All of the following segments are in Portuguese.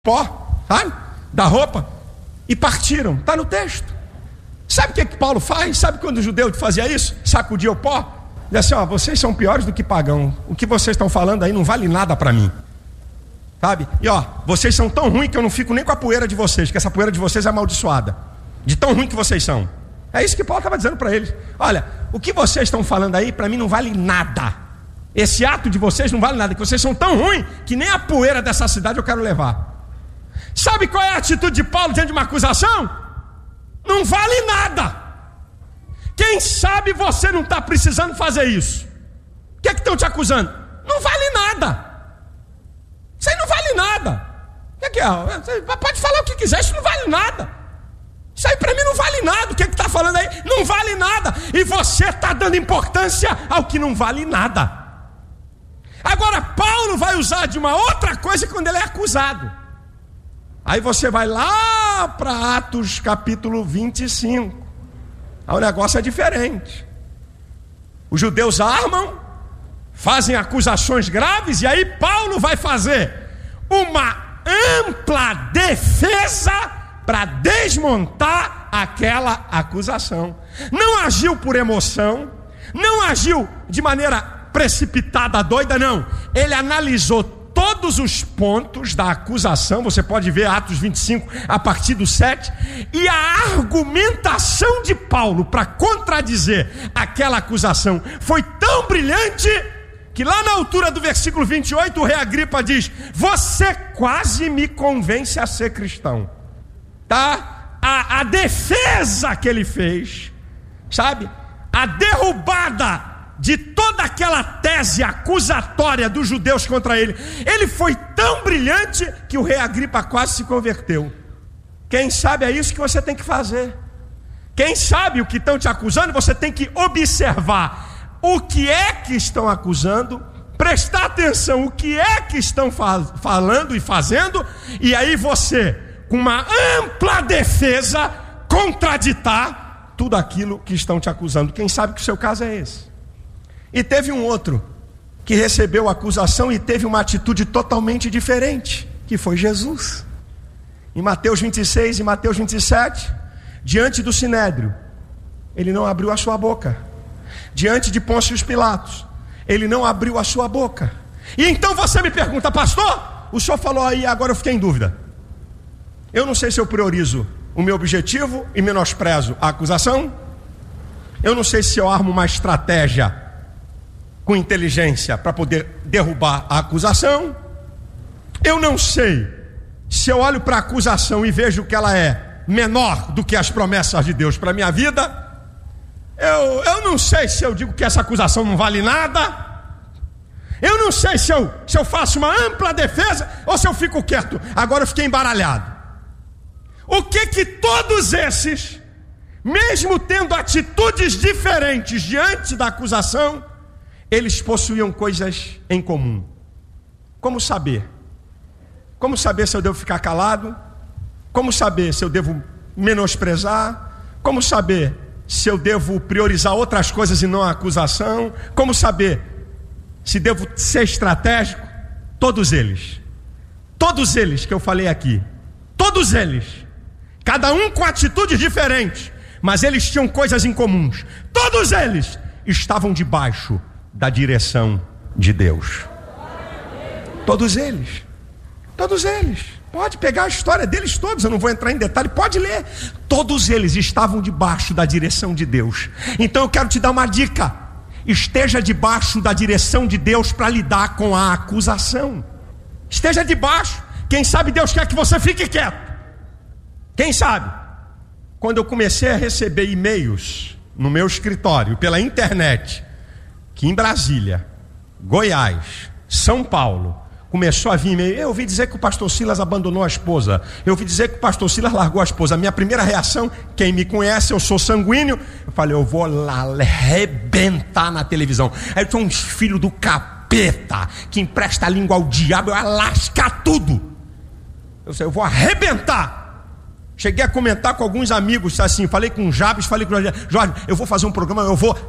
pó, sabe? Da roupa, e partiram. Está no texto. Sabe o que Paulo faz? Sabe quando o judeu fazia isso? Sacudia o pó? Diz assim, ó, vocês são piores do que pagão. O que vocês estão falando aí não vale nada para mim. Sabe? E ó, vocês são tão ruins que eu não fico nem com a poeira de vocês, que essa poeira de vocês é amaldiçoada. De tão ruim que vocês são. É isso que Paulo estava dizendo para eles. Olha, o que vocês estão falando aí para mim não vale nada. Esse ato de vocês não vale nada, que vocês são tão ruins que nem a poeira dessa cidade eu quero levar. Sabe qual é a atitude de Paulo diante de uma acusação? Não vale nada. Quem sabe você não está precisando fazer isso? O que é que estão te acusando? Não vale nada. Isso aí não vale nada. O que é? Você pode falar o que quiser, isso não vale nada. Isso aí para mim não vale nada. O que está falando aí? Não vale nada. E você está dando importância ao que não vale nada. Agora Paulo vai usar de uma outra coisa quando ele é acusado. Aí você vai lá para Atos capítulo 25. Aí o negócio é diferente. Os judeus armam, fazem acusações graves, e aí Paulo vai fazer uma ampla defesa para desmontar aquela acusação. Não agiu por emoção, não agiu de maneira precipitada, doida, não. Ele analisou todos os pontos da acusação. Você pode ver Atos 25 a partir do 7, e a argumentação de Paulo para contradizer aquela acusação foi tão brilhante que lá na altura do versículo 28 o rei Agripa diz: você quase me convence a ser cristão. Tá? A defesa que ele fez, sabe? A derrubada de toda aquela tese acusatória dos judeus contra ele, ele foi tão brilhante que o rei Agripa quase se converteu. Quem sabe é isso que você tem que fazer. Quem sabe o que estão te acusando, você tem que observar o que é que estão acusando, prestar atenção o que é que estão falando e fazendo, e aí você, com uma ampla defesa, contraditar tudo aquilo que estão te acusando. Quem sabe que o seu caso é esse. E teve um outro que recebeu a acusação e teve uma atitude totalmente diferente, que foi Jesus. Em Mateus 26 e Mateus 27, diante do Sinédrio, ele não abriu a sua boca. Diante de Pôncio Pilatos, ele não abriu a sua boca. E então você me pergunta: pastor, o senhor falou aí, agora eu fiquei em dúvida. Eu não sei se eu priorizo o meu objetivo e menosprezo a acusação. Eu não sei se eu armo uma estratégia com inteligência para poder derrubar a acusação. Eu não sei se eu olho para a acusação e vejo que ela é menor do que as promessas de Deus para a minha vida. Eu não sei se eu digo que essa acusação não vale nada. Eu não sei se eu faço uma ampla defesa ou se eu fico quieto. Agora eu fiquei embaralhado. O que todos esses, mesmo tendo atitudes diferentes diante da acusação, eles possuíam coisas em comum. Como saber? Como saber se eu devo ficar calado? Como saber se eu devo menosprezar? Como saber se eu devo priorizar outras coisas e não a acusação? Como saber se devo ser estratégico? Todos eles que eu falei aqui, todos eles, cada um com atitudes diferentes, mas eles tinham coisas em comuns. Todos eles estavam debaixo da direção de Deus. Todos eles. Pode pegar a história deles todos, eu não vou entrar em detalhe, pode ler. Todos eles estavam debaixo da direção de Deus. Então eu quero te dar uma dica: esteja debaixo da direção de Deus para lidar com a acusação. Esteja debaixo. Quem sabe Deus quer que você fique quieto. Quem sabe? Quando eu comecei a receber e-mails no meu escritório pela internet, que em Brasília, Goiás, São Paulo, começou a vir e-mail: eu ouvi dizer que o pastor Silas abandonou a esposa, eu ouvi dizer que o pastor Silas largou a esposa. A minha primeira reação, quem me conhece, eu sou sanguíneo, eu falei: eu vou lá arrebentar na televisão. Aí tem uns filhos do capeta que empresta a língua ao diabo, eu ia lascar tudo. Eu vou arrebentar. Cheguei a comentar com alguns amigos assim, falei com o Jabes, falei com o Jorge: eu vou fazer um programa, eu vou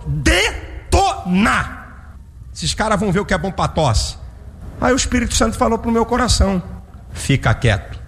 detonar. Esses caras vão ver o que é bom para tosse. Aí o Espírito Santo falou para o meu coração: fica quieto.